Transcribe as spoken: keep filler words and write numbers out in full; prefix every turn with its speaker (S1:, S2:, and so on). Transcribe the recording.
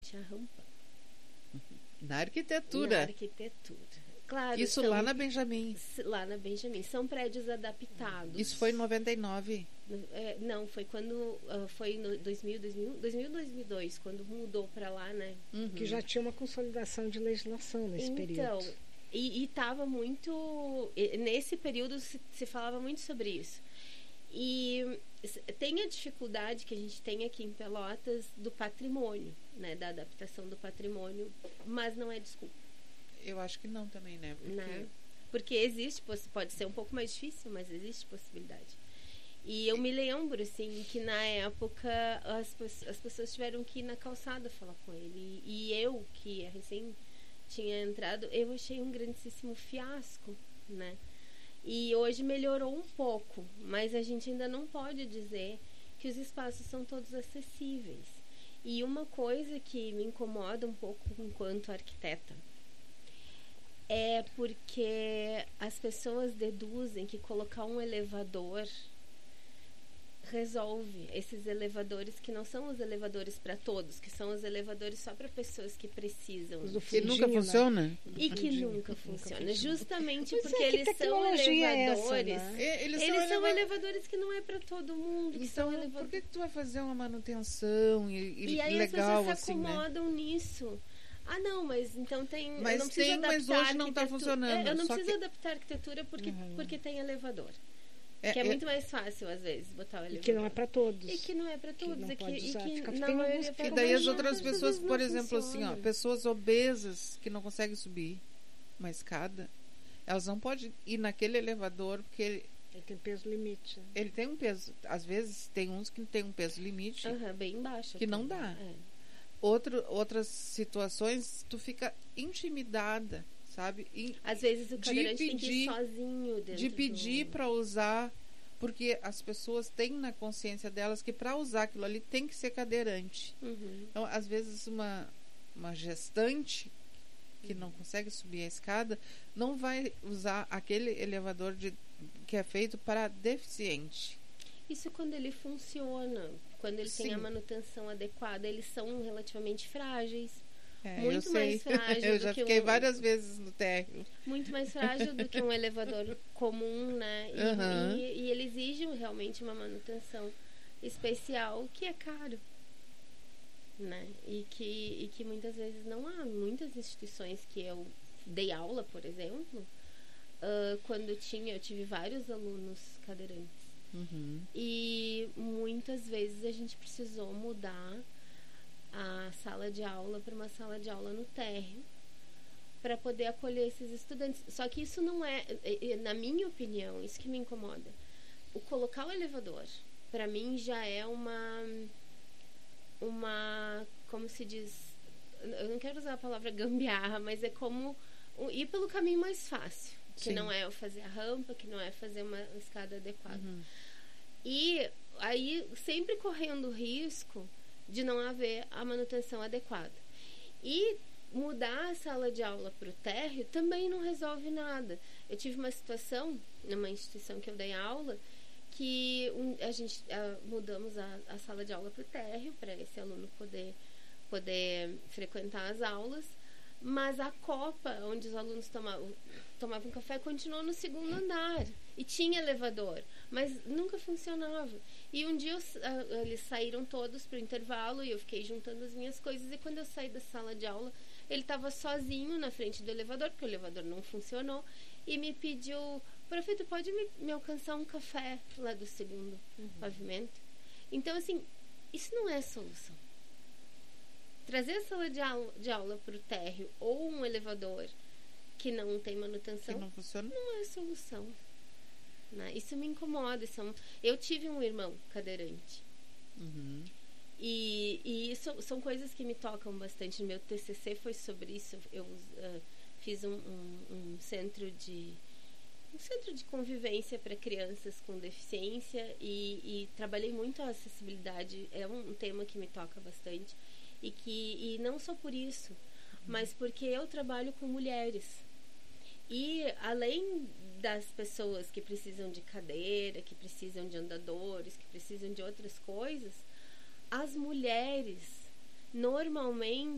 S1: a rampa.
S2: Na arquitetura.
S1: Na arquitetura. Claro,
S2: isso
S1: são,
S2: lá na Benjamin.
S1: Lá na Benjamin. São prédios adaptados.
S2: Isso foi em noventa e nove?
S1: É, não, foi quando uh, foi no dois mil, dois mil, dois mil, dois mil e dois, quando mudou para lá, né?
S3: Uhum. Que já tinha uma consolidação de legislação nesse
S1: então,
S3: período.
S1: Então, e estava muito... Nesse período se, se falava muito sobre isso. E tem a dificuldade que a gente tem aqui em Pelotas do patrimônio, né? Da adaptação do patrimônio, mas não é desculpa.
S2: Eu acho que não também, né?
S1: Porque, né? Porque existe, pode ser um pouco mais difícil, mas existe possibilidade. E eu me lembro, assim, que na época as, as pessoas tiveram que ir na calçada falar com ele. E, e eu, que recém tinha entrado, eu achei um grandíssimo fiasco, né? E hoje melhorou um pouco, mas a gente ainda não pode dizer que os espaços são todos acessíveis. E uma coisa que me incomoda um pouco enquanto arquiteta é porque as pessoas deduzem que colocar um elevador resolve esses elevadores que não são os elevadores para todos, que são os elevadores só para pessoas que precisam.
S2: Que fundinho, nunca funciona.
S1: Né? E que nunca funciona. Nunca Justamente
S3: Mas
S1: porque
S3: é,
S1: eles são elevadores.
S2: Essa, né? Eles,
S1: eles
S2: são,
S1: são
S2: eleva...
S1: elevadores que não é para todo mundo. Que
S2: então,
S1: são elevadores...
S2: por que, que tu vai fazer uma manutenção e, e,
S1: e aí
S2: legal
S1: as pessoas se
S2: assim,
S1: acomodam
S2: né?
S1: nisso. Ah, não, mas então tem...
S2: Mas
S1: eu não preciso
S2: tem,
S1: adaptar
S2: mas hoje não está funcionando.
S1: É, eu não preciso
S2: que...
S1: adaptar a arquitetura porque, uhum. porque tem elevador.
S2: É,
S1: que é, é muito
S2: é...
S1: mais fácil, às vezes, botar o elevador.
S3: E que não é para todos.
S1: E que não é para todos.
S3: Que
S1: e que,
S3: usar,
S1: e que
S3: na
S1: maioria
S2: E daí as outras pessoas, por exemplo, funciona. assim, ó, pessoas obesas que não conseguem subir uma escada, elas não podem ir naquele elevador porque ele,
S3: ele tem peso limite.
S2: Ele tem um peso, às vezes tem uns que tem um peso limite.
S1: Uhum, bem baixo.
S2: Que até. Não dá. É. Outro, outras situações, tu fica intimidada, sabe? E,
S1: às vezes o cadeirante tem que ir sozinho dentro
S2: de pedir
S1: do...
S2: para usar, porque as pessoas têm na consciência delas que para usar aquilo ali tem que ser cadeirante.
S1: Uhum.
S2: Então, às vezes uma, uma gestante que não consegue subir a escada não vai usar aquele elevador de, que é feito para deficiente.
S1: Isso quando ele funciona, quando ele Sim. tem a manutenção adequada, eles são relativamente frágeis.
S2: É,
S1: muito mais frágil
S2: eu
S1: do
S2: já
S1: que
S2: fiquei
S1: um,
S2: várias vezes no térreo.
S1: Muito mais frágil do que um elevador comum, né? E,
S2: uhum.
S1: e, e ele exige realmente uma manutenção especial, que é caro, né? E que, e que muitas vezes não há. Muitas instituições que eu dei aula, por exemplo, uh, quando tinha, eu tive vários alunos cadeirantes.
S2: Uhum.
S1: E muitas vezes a gente precisou mudar a sala de aula para uma sala de aula no térreo para poder acolher esses estudantes. Só que isso não é, na minha opinião, isso que me incomoda. O colocar o elevador, para mim, já é uma uma, como se diz, eu não quero usar a palavra gambiarra, mas é como ir pelo caminho mais fácil. Que Sim. não é fazer a rampa, que não é fazer uma escada adequada.
S2: Uhum.
S1: E aí, sempre correndo o risco de não haver a manutenção adequada. E mudar a sala de aula para o térreo também não resolve nada. Eu tive uma situação, numa instituição que eu dei aula, que um, a gente a, mudamos a, a sala de aula para o térreo, para esse aluno poder, poder frequentar as aulas, mas a copa onde os alunos tomavam, tomavam café continuou no segundo andar e tinha elevador, mas nunca funcionava. E um dia eu, uh, eles saíram todos para o intervalo e eu fiquei juntando as minhas coisas, e quando eu saí da sala de aula ele estava sozinho na frente do elevador, porque o elevador não funcionou, e me pediu: prefeito, pode me, me alcançar um café lá do segundo uhum. pavimento? Então, assim, isso não é solução. Trazer a sala de aula, de aula para o térreo ou um elevador que não tem manutenção
S2: que não funciona,
S1: não é solução, né? Isso me incomoda. São... Eu tive um irmão cadeirante.
S2: Uhum.
S1: E, e isso são coisas que me tocam bastante. Meu T C C foi sobre isso. Eu uh, fiz um, um, um centro de um centro de convivência para crianças com deficiência e, e trabalhei muito a acessibilidade. É um, um tema que me toca bastante. E, que, e não só por isso, mas porque eu trabalho com mulheres. E além das pessoas que precisam de cadeira, que precisam de andadores, que precisam de outras coisas, as mulheres normalmente